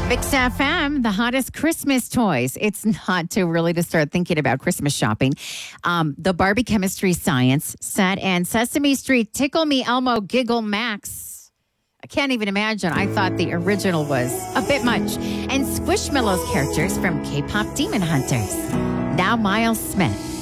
Vix FM, the hottest Christmas toys. It's not too early to start thinking about Christmas shopping. The Barbie Chemistry Science set and Sesame Street Tickle Me Elmo Giggle Max. I can't even imagine. I thought the original was a bit much. And Squishmallows characters from K-pop Demon Hunters. Now Miles Smith.